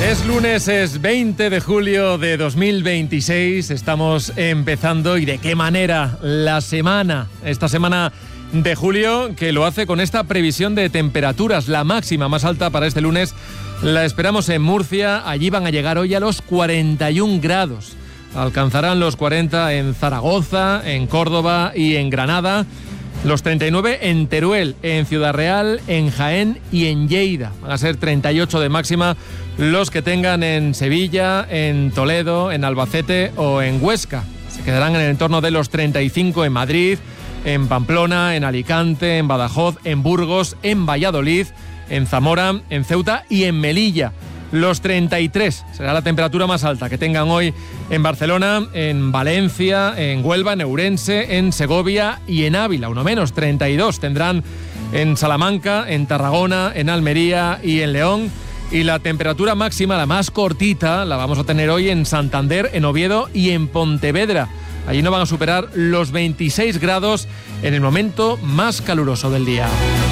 Es lunes, es 20 de julio de 2026, estamos empezando y de qué manera esta semana de julio, que lo hace con esta previsión de temperaturas. La máxima más alta para este lunes la esperamos en Murcia, allí van a llegar hoy a los 41 grados. Alcanzarán los 40 en Zaragoza, en Córdoba y en Granada. Los 39 en Teruel, en Ciudad Real, en Jaén y en Lleida. Van a ser 38 de máxima los que tengan en Sevilla, en Toledo, en Albacete o en Huesca. Se quedarán en el entorno de los 35 en Madrid, en Pamplona, en Alicante, en Badajoz, en Burgos, en Valladolid, en Zamora, en Ceuta y en Melilla. Los 33 será la temperatura más alta que tengan hoy en Barcelona, en Valencia, en Huelva, en Ourense, en Segovia y en Ávila. Uno menos, 32 tendrán en Salamanca, en Tarragona, en Almería y en León. Y la temperatura máxima, la más cortita, la vamos a tener hoy en Santander, en Oviedo y en Pontevedra. Allí no van a superar los 26 grados en el momento más caluroso del día.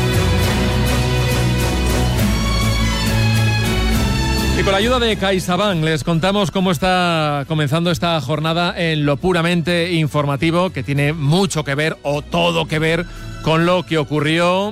Y con la ayuda de CaixaBank les contamos cómo está comenzando esta jornada en lo puramente informativo, que tiene mucho que ver o todo que ver con lo que ocurrió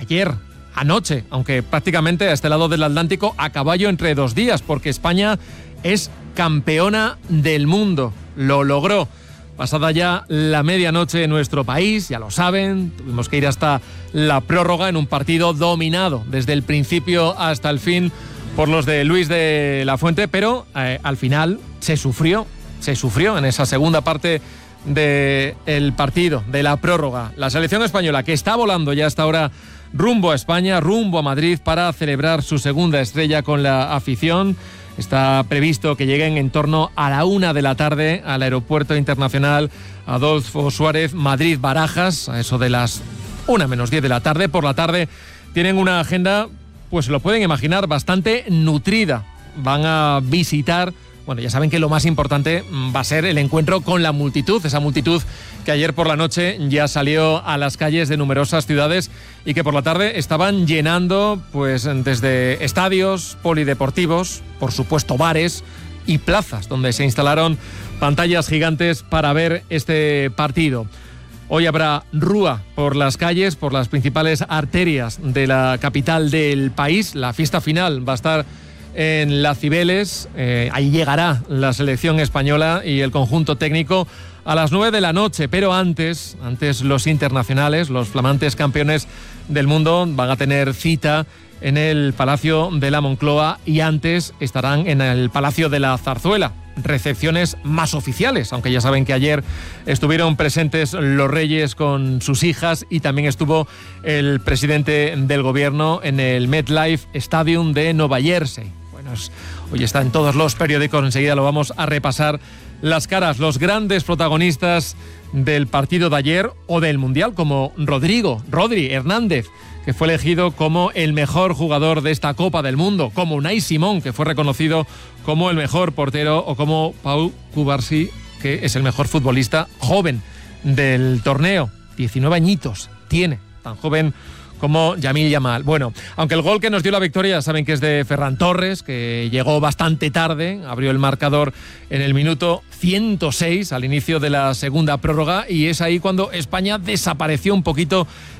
anoche, aunque prácticamente a este lado del Atlántico a caballo entre 2 días, porque España es campeona del mundo. Lo logró. Pasada ya la medianoche en nuestro país, ya lo saben, tuvimos que ir hasta la prórroga en un partido dominado desde el principio hasta el fin por los de Luis de la Fuente, pero al final se sufrió en esa segunda parte del partido, de la prórroga. La selección española, que está volando ya hasta ahora rumbo a España, rumbo a Madrid, para celebrar su segunda estrella con la afición. Está previsto que lleguen en torno a la 1 de la tarde al Aeropuerto Internacional Adolfo Suárez Madrid-Barajas, a eso de las 1 menos 10 de la tarde. Por la tarde tienen una agenda, pues lo pueden imaginar, bastante nutrida. Van a visitar, bueno, ya saben que lo más importante va a ser el encuentro con la multitud, esa multitud que ayer por la noche ya salió a las calles de numerosas ciudades y que por la tarde estaban llenando, pues desde estadios, polideportivos, por supuesto bares y plazas, donde se instalaron pantallas gigantes para ver este partido. Hoy habrá rúa por las calles, por las principales arterias de la capital del país. La fiesta final va a estar en Las Cibeles. Ahí llegará la selección española y el conjunto técnico a las 9 de la noche. Pero antes los internacionales, los flamantes campeones del mundo, van a tener cita en el Palacio de la Moncloa y antes estarán en el Palacio de la Zarzuela. Recepciones más oficiales, aunque ya saben que ayer estuvieron presentes los reyes con sus hijas y también estuvo el presidente del gobierno en el MetLife Stadium de Nueva Jersey. Bueno, hoy está en todos los periódicos, enseguida lo vamos a repasar las caras, los grandes protagonistas del partido de ayer o del Mundial, como Rodri Hernández, que fue elegido como el mejor jugador de esta Copa del Mundo, como Unai Simón, que fue reconocido como el mejor portero, o como Pau Cubarsí, que es el mejor futbolista joven del torneo. 19 añitos tiene, tan joven como Yamil Yamal. Bueno, aunque el gol que nos dio la victoria, saben que es de Ferran Torres, que llegó bastante tarde, abrió el marcador en el minuto 106 al inicio de la segunda prórroga, y es ahí cuando España desapareció un poquito